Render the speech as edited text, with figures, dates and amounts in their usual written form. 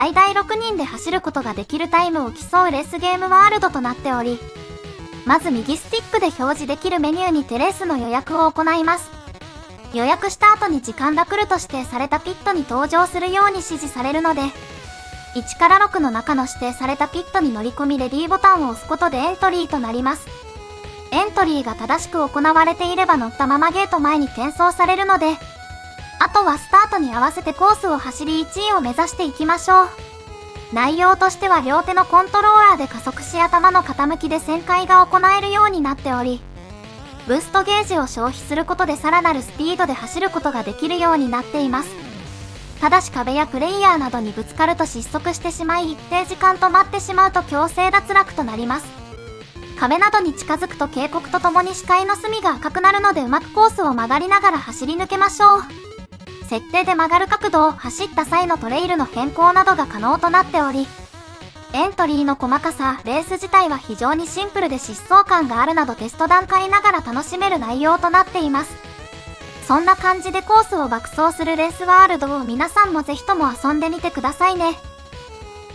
最大6人で走ることができるタイムを競うレースゲームワールドとなっており、まず右スティックで表示できるメニューにてレースの予約を行います。予約した後に時間が来ると指定されたピットに登場するように指示されるので、1から6の中の指定されたピットに乗り込みレディーボタンを押すことでエントリーとなります。エントリーが正しく行われていれば乗ったままゲート前に転送されるので、あとはスタートに合わせてコースを走り1位を目指していきましょう。内容としては両手のコントローラーで加速し頭の傾きで旋回が行えるようになっており、ブーストゲージを消費することでさらなるスピードで走ることができるようになっています。ただし壁やプレイヤーなどにぶつかると失速してしまい、一定時間止まってしまうと強制脱落となります。壁などに近づくと警告とともに視界の隅が赤くなるのでうまくコースを曲がりながら走り抜けましょう。設定で曲がる角度を走った際のトレイルの変更などが可能となっており、エントリーの細かさ、レース自体は非常にシンプルで疾走感があるなどテスト段階ながら楽しめる内容となっています。そんな感じでコースを爆走するレースワールドを皆さんもぜひとも遊んでみてくださいね。